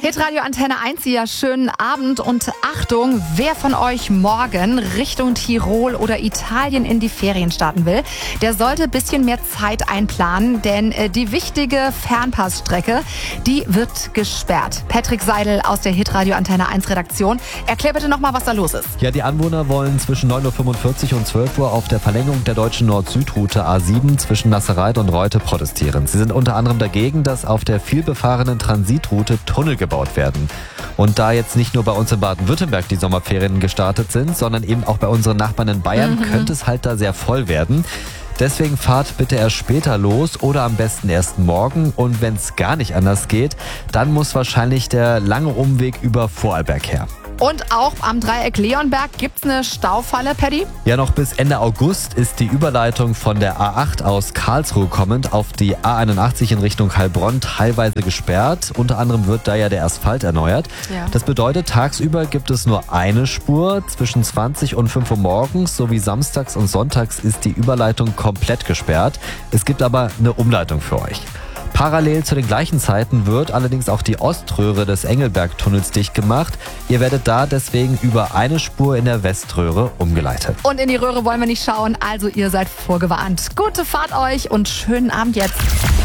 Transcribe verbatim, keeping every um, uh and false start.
Hitradio Antenne eins hier, schönen Abend und Achtung, wer von euch morgen Richtung Tirol oder Italien in die Ferien starten will, der sollte ein bisschen mehr Zeit einplanen, denn die wichtige Fernpassstrecke, die wird gesperrt. Patrick Seidel aus der Hitradio Antenne eins Redaktion, erklär bitte nochmal, was da los ist. Ja, die Anwohner wollen zwischen neun Uhr fünfundvierzig und zwölf Uhr auf der Verlängerung der deutschen Nord-Süd-Route A sieben zwischen Nassereit und Reute protestieren. Sie sind unter anderem dagegen, dass auf der vielbefahrenen Transitroute Tunnel gebaut werden. Und da jetzt nicht nur bei uns in Baden-Württemberg die Sommerferien gestartet sind, sondern eben auch bei unseren Nachbarn in Bayern, mhm. könnte es halt da sehr voll werden. Deswegen fahrt bitte erst später los oder am besten erst morgen. Und wenn es gar nicht anders geht, dann muss wahrscheinlich der lange Umweg über Vorarlberg her. Und auch am Dreieck Leonberg gibt's eine Staufalle, Paddy? Ja, noch bis Ende August ist die Überleitung von der A acht aus Karlsruhe kommend auf die A einundachtzig in Richtung Heilbronn teilweise gesperrt. Unter anderem wird da ja der Asphalt erneuert. Ja. Das bedeutet, tagsüber gibt es nur eine Spur. Zwischen zwanzig und fünf Uhr morgens sowie samstags und sonntags ist die Überleitung komplett gesperrt. Es gibt aber eine Umleitung für euch. Parallel zu den gleichen Zeiten wird allerdings auch die Oströhre des Engelberg-Tunnels dicht gemacht. Ihr werdet da deswegen über eine Spur in der Weströhre umgeleitet. Und in die Röhre wollen wir nicht schauen, also ihr seid vorgewarnt. Gute Fahrt euch und schönen Abend jetzt.